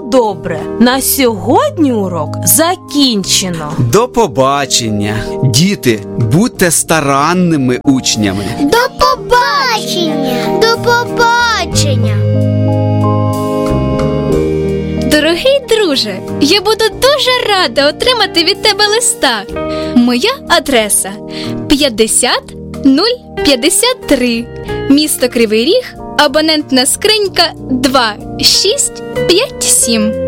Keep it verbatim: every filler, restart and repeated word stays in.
добре, на сьогодні урок закінчено. До побачення. Діти, будьте старанними учнями. До побачення! До побачення! Дорогий друже, я буду дуже рада отримати від тебе листа. Моя адреса п'ятдесят нуль п'ятдесят три, місто Кривий Ріг, абонентна скринька два шість п'ять сім.